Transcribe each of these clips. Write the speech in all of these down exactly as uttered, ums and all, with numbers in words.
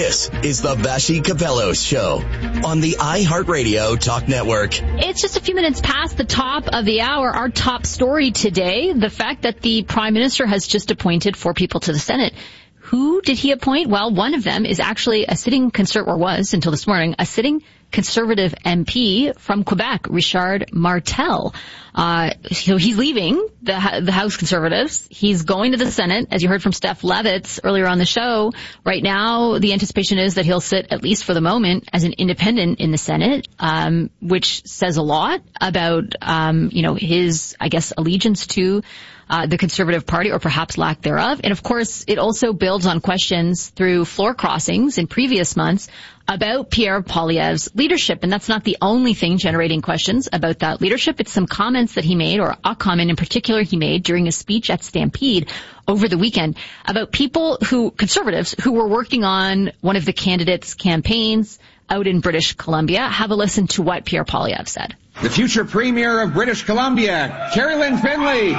This is the Bashi Capello Show on the iHeartRadio Talk Network. It's just a few minutes past the top of the hour. Our top story today, the fact that the Prime Minister has just appointed four people to the Senate. Who did he appoint? Well, one of them is actually a sitting conservative, or was until this morning, a sitting Conservative M P from Quebec, Richard Martel. Uh, so he's leaving the, the House Conservatives. He's going to the Senate, as you heard from Steph Levitz earlier on the show. Right now, the anticipation is that he'll sit, at least for the moment, as an independent in the Senate, um, which says a lot about, um, you know, his, I guess, allegiance to Uh, the Conservative Party, or perhaps lack thereof. And of course, it also builds on questions through floor crossings in previous months about Pierre Poilievre's leadership. And that's not the only thing generating questions about that leadership. It's some comments that he made, or a comment in particular he made during a speech at Stampede over the weekend about people who, conservatives, who were working on one of the candidates' campaigns out in British Columbia. Have a listen to what Pierre Poilievre said. The future Premier of British Columbia, Carrie-Lynne Finlay.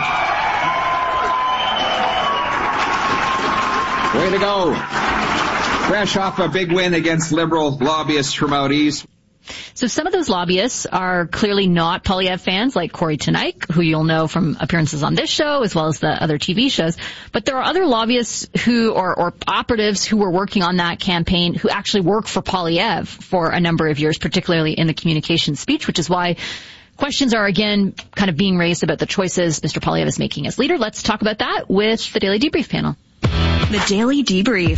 Way to go. Fresh off a big win against Liberal lobbyists from out east. So some of those lobbyists are clearly not Poilievre fans, like Corey Teneycke, who you'll know from appearances on this show as well as the other T V shows. But there are other lobbyists who, or, or operatives who were working on that campaign who actually worked for Poilievre for a number of years, particularly in the communications speech, which is why questions are again kind of being raised about the choices Mister Poilievre is making as leader. Let's talk about that with the Daily Debrief panel. The Daily Debrief.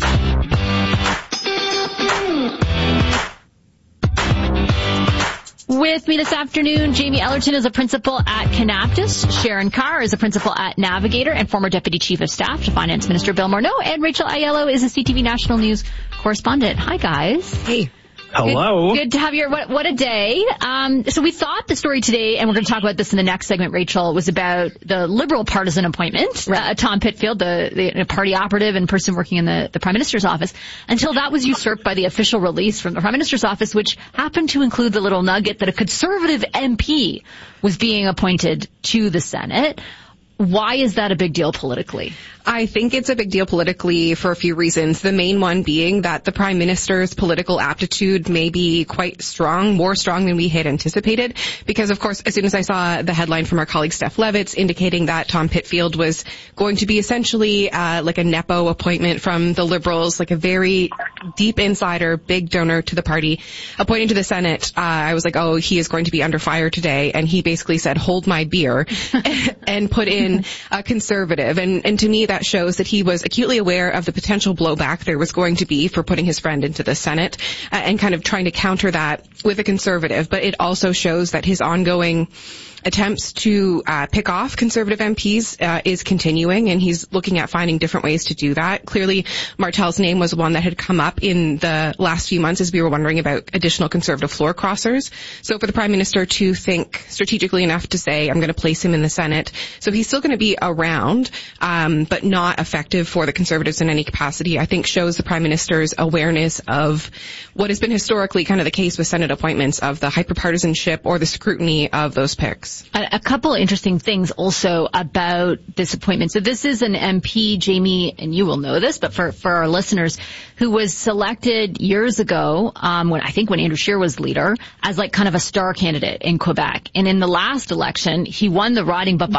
With me this afternoon, Jamie Ellerton is a principal at Kanaptis, Sharon Carr is a principal at Navigator, and former Deputy Chief of Staff to Finance Minister Bill Morneau, and Rachel Aiello is a C T V National News correspondent. Hi, guys. Hey. Hello. Good, good to have you. What, what a day. Um, so we thought the story today, and we're going to talk about this in the next segment, Rachel, was about the Liberal partisan appointment. Right. Uh, Tom Pitfield, the, the party operative and person working in the, the Prime Minister's office, until that was usurped by the official release from the Prime Minister's office, which happened to include the little nugget that a Conservative M P was being appointed to the Senate. Why is that a big deal politically? I think it's a big deal politically for a few reasons. The main one being that the Prime Minister's political aptitude may be quite strong, more strong than we had anticipated. Because, of course, as soon as I saw the headline from our colleague Steph Levitz indicating that Tom Pitfield was going to be essentially uh, like a Nepo appointment from the Liberals, like a very deep insider, big donor to the party, appointing to the Senate, uh, I was like, oh, he is going to be under fire today. And he basically said, hold my beer, and put in a Conservative. And, and to me, that That shows that he was acutely aware of the potential blowback there was going to be for putting his friend into the Senate, uh, and kind of trying to counter that with a Conservative. But it also shows that his ongoing attempts to uh, pick off Conservative M Ps uh, is continuing, and he's looking at finding different ways to do that. Clearly, Martel's name was one that had come up in the last few months as we were wondering about additional Conservative floor crossers. So for the Prime Minister to think strategically enough to say, I'm going to place him in the Senate. So he's still going to be around, um, but not effective for the Conservatives in any capacity, I think shows the Prime Minister's awareness of what has been historically kind of the case with Senate appointments, of the hyperpartisanship or the scrutiny of those picks. A, a couple interesting things also about this appointment. So this is an M P, Jamie, and you will know this, but for, for our listeners, who was selected years ago, um, when I think when Andrew Scheer was leader, as like kind of a star candidate in Quebec. And in the last election, he won the riding, but by